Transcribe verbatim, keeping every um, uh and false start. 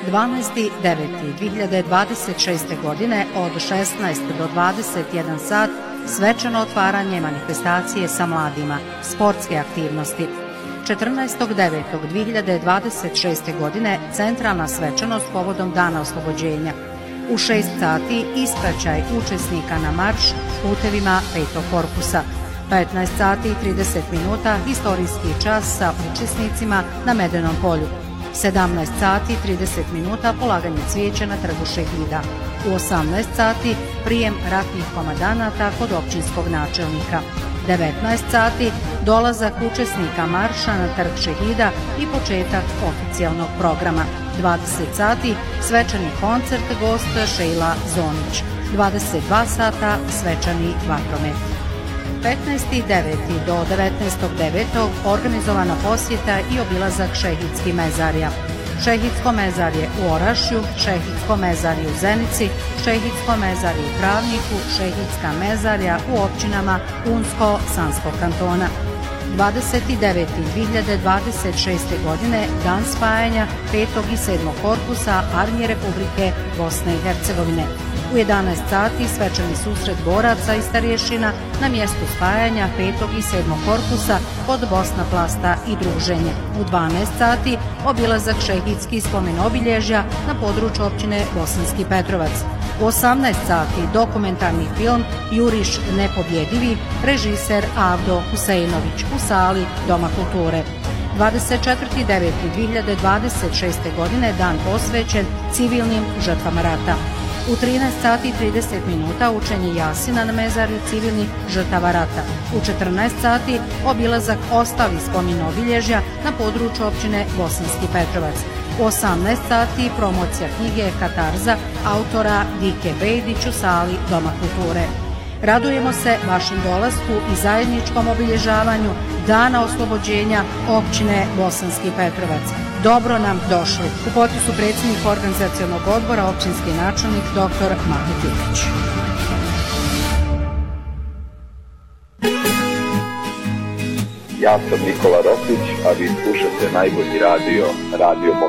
dvanaesti deveti dve hiljade dvadeset šeste. godine od šesnaest do dvadeset jedan sat svečano otvaranje manifestacije sa mladima, sportske aktivnosti. četrnaestog devetog dve hiljade dvadeset šeste. godine centralna svečanost povodom Dana oslobođenja. U šest sati ispraćaj učesnika na marš putevima petog korpusa. petnaest sati i trideset minuta historijski čas sa učesnicima na Medenom polju. sedamnaest sati i trideset minuta polaganje cvijeća na Trgu Šehida. U osamnaest sati prijem ratnih komandanata kod općinskog načelnika. devetnaest sati dolazak učesnika marša na Trg Šehida i početak oficijalnog programa. dvadeset sati svečani koncert gosta Šejla Zonić. dvadeset dva sata svečani vatromet. petnaestog devetog do devetnaestog devetog organizovana posjeta i obilazak Šehidskih mezarja. Šehidsko mezarje u Orašju, Šehidsko mezarje u Zenici, Šehidsko mezarje u Travniku, Šehidska mezarja u općinama Unsko-Sanskog kantona. dvadeset deveti dve hiljade dvadeset šeste. godine dan spajanja petog i sedmog korpusa Armije Republike Bosne i Hercegovine. U jedanaest sati svečani susret boraca i starješina na mjestu spajanja petog i sedmog korpusa kod Bosna Plasta i druženje. U dvanaest sati obilazak šehidskih spomen obilježja na području općine Bosanski Petrovac. U osamnaest sati dokumentarni film Juriš nepobjedivi, režiser Avdo Huseinović u sali Doma kulture. dvadeset četvrtog devetog dve hiljade dvadeset šeste. godine dan posvećen civilnim žrtvama rata. U trinaest sati i trideset minuta učenje Jasina na mezarju civilnih žrtava rata. U četrnaest sati obilazak ostalih spomen obilježja na području općine Bosanski Petrovac. U osamnaest sati promocija knjige Katarza autora Dike Bejdić u sali Doma kulture. Radujemo se vašem dolasku i zajedničkom obilježavanju Dana oslobođenja općine Bosanski Petrovac. Dobro nam došli. U potpisu predsjednik organizacionog odbora općinski načelnik doktor Mahmut Ilić. Ja sam Nikola Rosić, a vi slušate najbolji radio, radio